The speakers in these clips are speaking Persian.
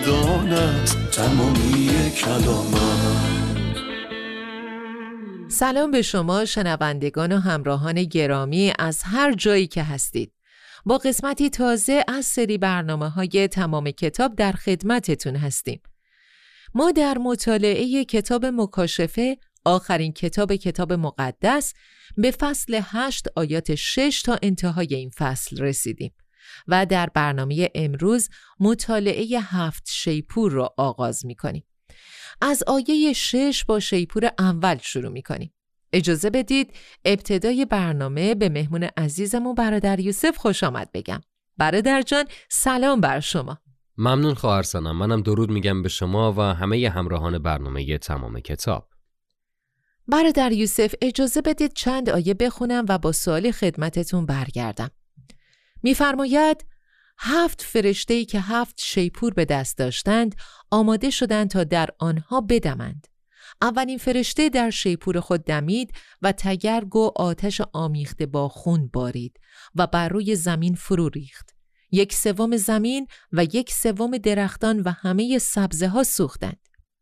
دانست تمامی کلامت. سلام به شما شنوندگان و همراهان گرامی از هر جایی که هستید. با قسمتی تازه از سری برنامه‌های تمام کتاب در خدمتتون هستیم. ما در مطالعه کتاب مکاشفه، آخرین کتاب مقدس، به فصل 8 آیات 6 تا انتهای این فصل رسیدیم و در برنامه امروز مطالعه 7 شیپور را آغاز می‌کنیم. از آیه 6 با شیپور اول شروع می‌کنیم. اجازه بدید ابتدای برنامه به مهمون عزیزمون برادر یوسف خوش آمد بگم. برادر جان سلام بر شما. ممنون خواهر سنم. منم درود میگم به شما و همه همراهان برنامه تمام کتاب. برادر یوسف اجازه بدید چند آیه بخونم و با سوال خدمتتون برگردم. می‌فرماید 7 فرشته‌ای که 7 شیپور به دست داشتند آماده شدند تا در آنها بدمند. اولین فرشته در شیپور خود دمید و تگرگ و آتش آمیخته با خون بارید و بر روی زمین فرو ریخت. 1/3 زمین و 1/3 درختان و همه سبزه ها سوختند.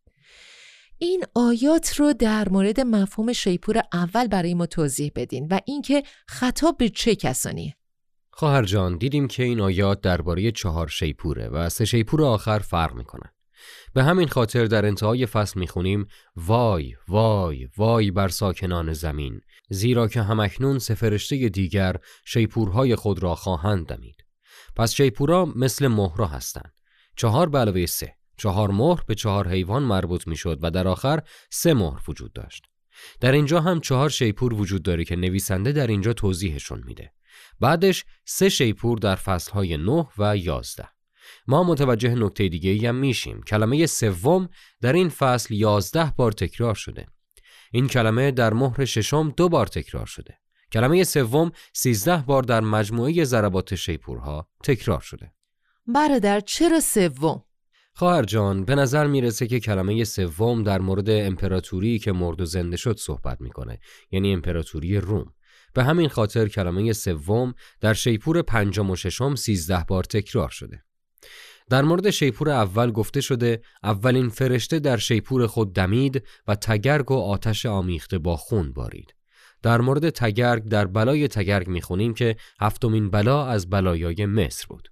این آیات رو در مورد مفهوم شیپور اول برای ما توضیح بدین و اینکه خطاب به چه کسانیه. خواهر جان، دیدیم که این آیات درباره 4 شیپوره و 3 شیپور آخر فرق میکنن. به همین خاطر در انتهای فصل میخونیم وای وای وای بر ساکنان زمین، زیرا که همکنون 3 فرشته دیگر شیپورهای خود را خواهند دمید. پس شیپورها مثل مهرها هستند. 4 به علاوه 3، 4 مهر به 4 حیوان مربوط میشد و در آخر 3 مهر وجود داشت. در اینجا هم 4 شیپور وجود داره که نویسنده در اینجا توضیحشون میده. بعدش 3 شیپور در فصلهای 9 و 11. ما متوجه نکته دیگه‌ای هم میشیم. کلمه سوم در این فصل 11 بار تکرار شده. این کلمه در مهر ششم 2 بار تکرار شده. کلمه سوم 13 بار در مجموعه ضربات شیپورها تکرار شده. برادر چرا سوم؟ خواهر جان، به نظر میرسه که کلمه سوم در مورد امپراتوری که مرد و زنده شد صحبت میکنه، یعنی امپراتوری روم. به همین خاطر کلمه سوم در شیپور 5 و 6 13 بار تکرار شده. در مورد شیپور اول گفته شده اولین فرشته در شیپور خود دمید و تگرگ و آتش آمیخته با خون بارید. در مورد تگرگ در بلای تگرگ میخونیم که 7مین بلا از بلایای مصر بود.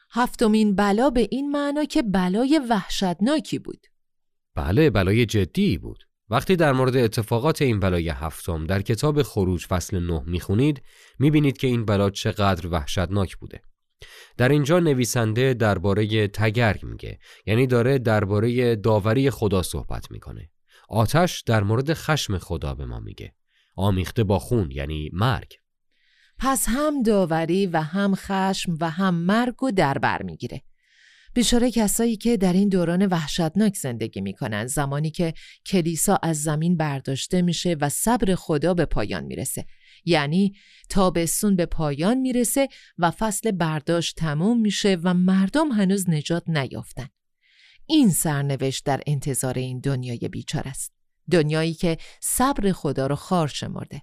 7مین بلا به این معنا که بلای وحشتناکی بود. بله، بلای جدی بود. وقتی در مورد اتفاقات این بلای 7 در کتاب خروج فصل 9 میخونید، میبینید که این بلا چقدر وحشتناک بوده. در اینجا نویسنده درباره تگرگ میگه، یعنی داره درباره داوری خدا صحبت میکنه. آتش در مورد خشم خدا به ما میگه. آمیخته با خون یعنی مرگ. پس هم داوری و هم خشم و هم مرگ رو در بر میگیره. بیچاره کسایی که در این دوران وحشتناک زندگی میکنن، زمانی که کلیسا از زمین برداشته میشه و صبر خدا به پایان میرسه. یعنی تابستون به پایان میرسه و فصل برداشت تموم میشه و مردم هنوز نجات نیافتن. این سرنوشت در انتظار این دنیای بیچاره است. دنیایی که صبر خدا رو خوار شمرده.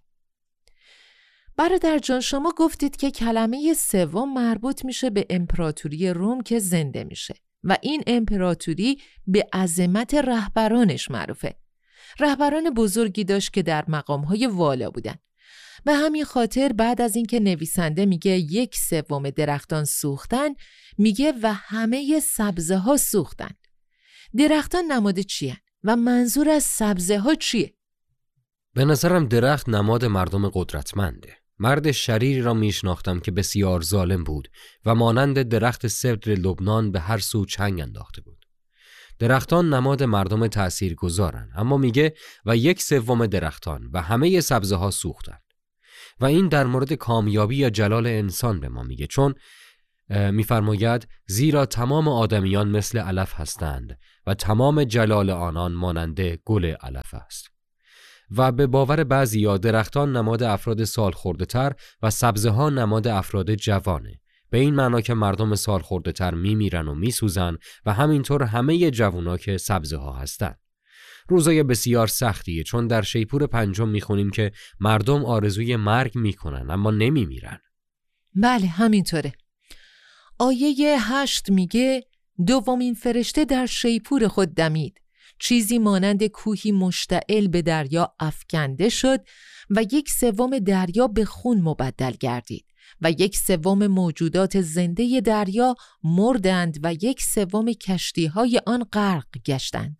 برادر جان، شما گفتید که کلمه سوم مربوط میشه به امپراتوری روم که زنده میشه و این امپراتوری به عظمت رهبرانش معروفه. رهبران بزرگی داشت که در مقامهای والا بودن. به همین خاطر بعد از اینکه نویسنده میگه 1/3 درختان سوختن، میگه و همه سبزه ها سوختن. درختان نماد چیه؟ و منظور از سبزه ها چیه؟ به نظرم درخت نماد مردم قدرتمنده. مرد شریری را میشناختم که بسیار ظالم بود و مانند درخت سدر لبنان به هر سو چنگ انداخته بود. درختان نماد مردم تأثیرگذارن، اما میگه و 1/3 درختان و همه سبزه ها سوختن. و این در مورد کامیابی یا جلال انسان به ما میگه، چون میفرماید زیرا تمام آدمیان مثل علف هستند و تمام جلال آنان مانند گل علف است. و به باور بعضیا درختان نماد افراد سال خورده تر و سبزه ها نماد افراد جوانه، به این معنا که مردم سال خورده تر میمیرن و میسوزن و همینطور همه جوونا که سبزه ها هستن. روزای بسیار سختیه، چون در شیپور 5 میخونیم که مردم آرزوی مرگ میکنن اما نمیمیرن. بله همینطوره. آیه 8 میگه دومین فرشته در شیپور خود دمید. چیزی مانند کوهی مشتعل به دریا افکنده شد و 1/3 دریا به خون مبدل گردید و 1/3 موجودات زنده دریا مردند و 1/3 کشتی‌های آن غرق گشتند.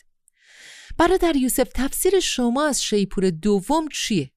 برادر یوسف، تفسیر شما از شیپور دوم چیه؟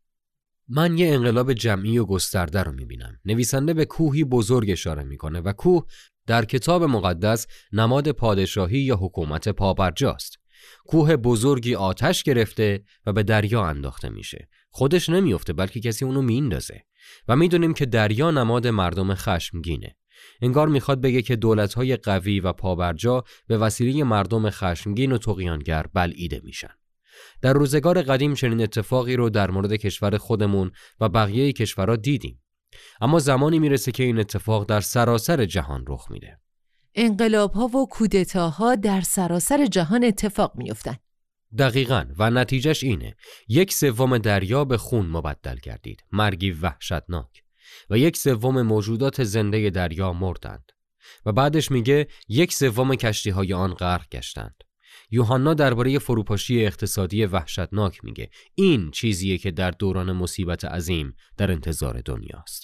من یه انقلاب جمعی و گسترده رو میبینم. نویسنده به کوهی بزرگ اشاره میکنه و کوه در کتاب مقدس نماد پادشاهی یا حکومت پابرجاست. کوه بزرگی آتش گرفته و به دریا انداخته میشه. خودش نمیفته بلکه کسی اونو میندازه. و میدونیم که دریا نماد مردم خشمگینه. انگار میخواد بگه که دولت‌های قوی و پابرجا به وسیله مردم خشمگین و طغیانگر بلعیده میشن. در روزگار قدیم چنین اتفاقی رو در مورد کشور خودمون و بقیه کشورها دیدیم. اما زمانی میرسه که این اتفاق در سراسر جهان رخ میده. انقلاب‌ها و کودتاها در سراسر جهان اتفاق میافتن. دقیقاً، و نتیجهش اینه 1/3 دریا به خون مبدل گردید، مرگی وحشتناک، و 1/3 موجودات زنده دریا مردند. و بعدش میگه 1/3 کشتی‌های آن غرق گشتند. یوحنا درباره فروپاشی اقتصادی وحشتناک میگه این چیزیه که در دوران مصیبت عظیم در انتظار دنیاست.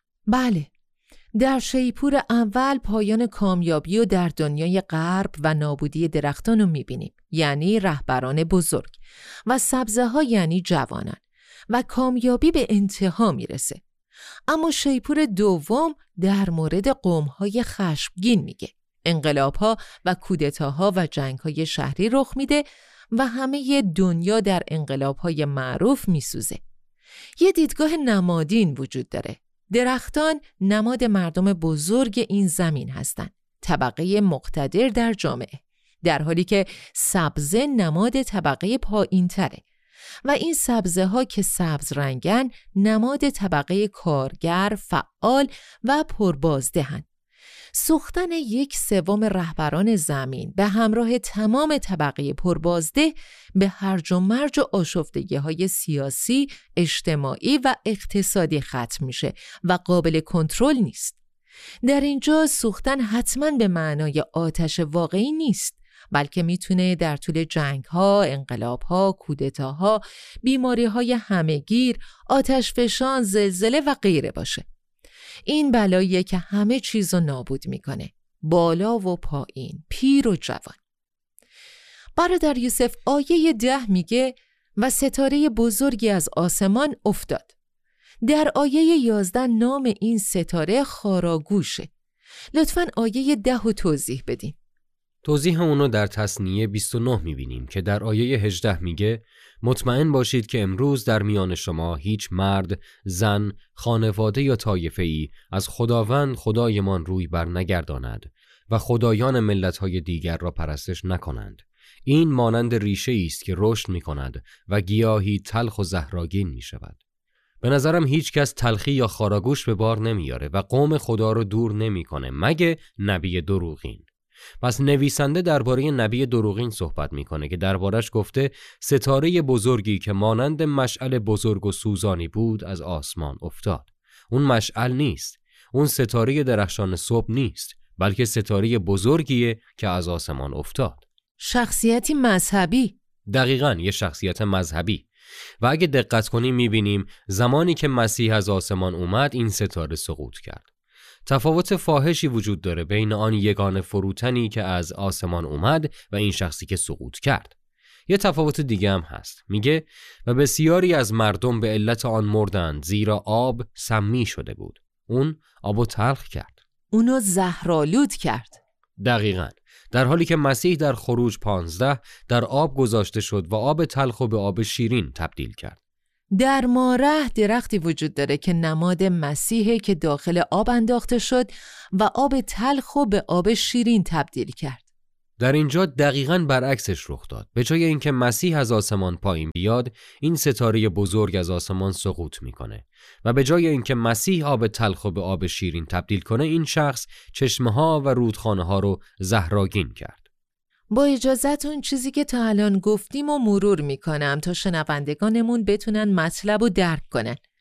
بله، در شیپور اول پایان کامیابی و در دنیای غرب و نابودی درختان رو میبینیم، یعنی رهبران بزرگ، و سبزه ها یعنی جوانان، و کامیابی به انتها میرسه. اما شیپور دوم در مورد قوم‌های خشمگین میگه. انقلاب‌ها و کودتاها و جنگ‌های شهری رخ میده و همه دنیا در انقلاب‌های معروف میسوزه. یه دیدگاه نمادین وجود داره. درختان نماد مردم بزرگ این زمین هستند، طبقه مقتدر در جامعه، در حالی که سبزه نماد طبقه پایین تره و این سبزه ها که سبز رنگن نماد طبقه کارگر، فعال و پربازدهن. سوختن 1/3 رهبران زمین به همراه تمام طبقه پربازده به هرج و مرج و آشفتگی‌های سیاسی، اجتماعی و اقتصادی ختم میشه و قابل کنترل نیست. در اینجا سوختن حتماً به معنای آتش واقعی نیست، بلکه میتونه در طول جنگ‌ها، انقلاب‌ها، کودتاها، بیماری‌های همه‌گیر، آتشفشان، زلزله و غیره باشه. این بلاییه که همه چیز رو نابود میکنه، بالا و پایین، پیر و جوان. برادر یوسف، آیه 10 میگه و ستاره بزرگی از آسمان افتاد. در آیه 11 نام این ستاره خاراگوشه. لطفاً آیه 10 رو توضیح بدین. توضیح اونو در تثنیه 29 میبینیم که در آیه 18 میگه مطمئن باشید که امروز در میان شما هیچ مرد، زن، خانواده یا طایفه‌ای از خداوند خدایمان روی بر نگرداند و خدایان ملت‌های دیگر را پرستش نکنند. این مانند ریشه است که رشد می‌کند و گیاهی تلخ و زهراگین می‌شود. به نظرم هیچ کس تلخی یا خاراگوش به بار نمیاره و قوم خدا رو دور نمی‌کنه مگه نبی دروغین. پس نویسنده درباره نبی دروغین صحبت میکنه که دربارش گفته ستاره بزرگی که مانند مشعل بزرگ و سوزانی بود از آسمان افتاد. اون مشعل نیست، اون ستاره درخشان صبح نیست، بلکه ستاره بزرگیه که از آسمان افتاد. شخصیتی مذهبی. دقیقاً یه شخصیت مذهبی. و اگه دقت کنیم میبینیم زمانی که مسیح از آسمان اومد این ستاره سقوط کرد. تفاوت فاحشی وجود داره بین آن یگانه فروتنی که از آسمان اومد و این شخصی که سقوط کرد. یه تفاوت دیگه هم هست. میگه و بسیاری از مردم به علت آن مردند زیرا آب سمی شده بود. اون آبو تلخ کرد. اونو زهرآلود کرد. دقیقاً. در حالی که مسیح در خروج 15 در آب گذاشته شد و آب تلخ به آب شیرین تبدیل کرد. در ماره درختی وجود داره که نماد مسیحه که داخل آب انداخته شد و آب تلخ به آب شیرین تبدیل کرد. در اینجا دقیقاً برعکسش رخ داد. به جای اینکه مسیح از آسمان پایین بیاد، این ستاره بزرگ از آسمان سقوط میکنه و به جای اینکه مسیح آب تلخ به آب شیرین تبدیل کنه، این شخص چشمه ها و رودخانه ها رو زهراگین کرد. با اجازهتون چیزی که تا الان گفتیم و مرور میکنم تا شنوندگانمون بتونن مطلب رو درک کنن.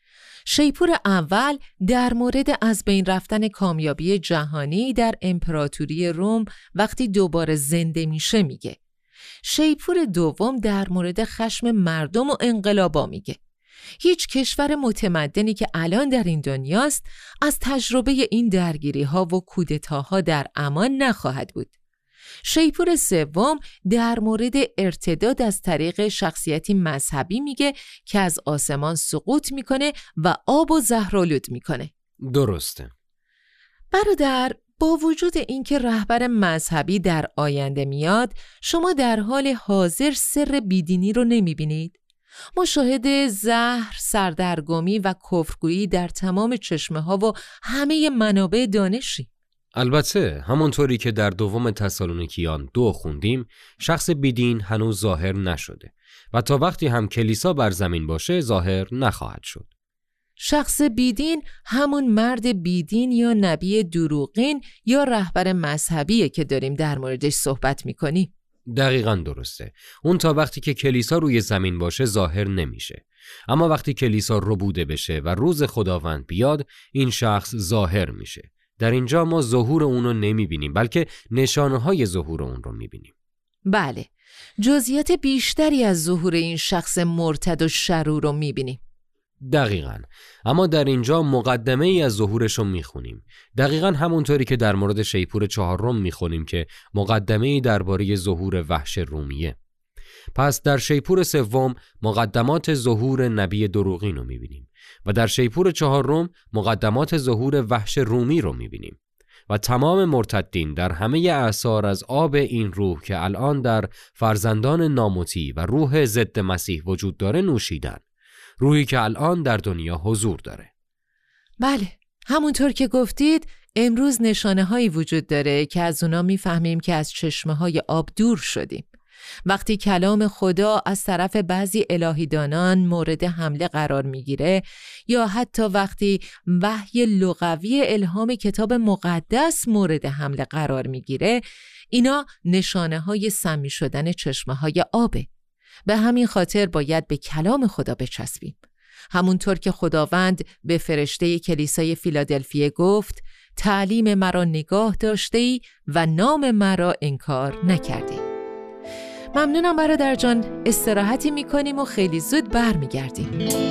شیپور اول در مورد از بین رفتن کامیابی جهانی در امپراتوری روم وقتی دوباره زنده میشه میگه. شیپور دوم در مورد خشم مردم و انقلابا میگه. هیچ کشور متمدنی که الان در این دنیاست از تجربه این درگیری ها و کودتاها در امان نخواهد بود. شیپور سوم در مورد ارتداد از طریق شخصیتی مذهبی میگه که از آسمان سقوط میکنه و آب و زهرآلود میکنه. درسته. برادر، با وجود اینکه رهبر مذهبی در آینده میاد، شما در حال حاضر سر بیدینی رو نمیبینید؟ مشاهده زهر، سردرگمی و کفرگویی در تمام چشمه ها و همه منابع دانشی. البته همونطوری که در دوم تسالونیکیان 2 خوندیم، شخص بیدین هنوز ظاهر نشده و تا وقتی هم کلیسا بر زمین باشه ظاهر نخواهد شد. شخص بیدین همون مرد بیدین یا نبی دروغین یا رهبر مذهبیه که داریم در موردش صحبت میکنیم. دقیقاً درسته. اون تا وقتی که کلیسا روی زمین باشه ظاهر نمیشه. اما وقتی کلیسا ربوده بشه و روز خداوند بیاد، این شخص ظاهر میشه. در اینجا ما ظهور اون رو نمیبینیم، بلکه نشانه‌های ظهور اون رو میبینیم. بله، جزئیات بیشتری از ظهور این شخص مرتد و شرور رو میبینیم. دقیقاً. اما در اینجا مقدمه ای از ظهورش رو میخونیم. دقیقاً همونطوری که در مورد شیپور 4 میخونیم که مقدمه ای درباره ظهور وحش رومیه. پس در شیپور 3 مقدمات ظهور نبی دروغین رو میبینیم و در شیپور 4 مقدمات ظهور وحش رومی رو میبینیم و تمام مرتدین در همه اعصار از آب این روح که الان در فرزندان نامطیع و روح ضد مسیح وجود داره نوشیدن. روحی که الان در دنیا حضور داره. بله، همونطور که گفتید امروز نشانه هایی وجود داره که از اونا میفهمیم که از چشمه های آب دور شدیم. وقتی کلام خدا از طرف بعضی الهیدانان مورد حمله قرار میگیره یا حتی وقتی وحی لغوی الهام کتاب مقدس مورد حمله قرار میگیره، اینا نشانه های سمی شدن چشمه های آبه. به همین خاطر باید به کلام خدا بچسبیم. همونطور که خداوند به فرشته کلیسای فیلادلفیه گفت: تعلیم مرا نگاه داشته‌ای و نام مرا انکار نکردی. ممنونم برادر جان، استراحتی میکنیم و خیلی زود برمیگردیم.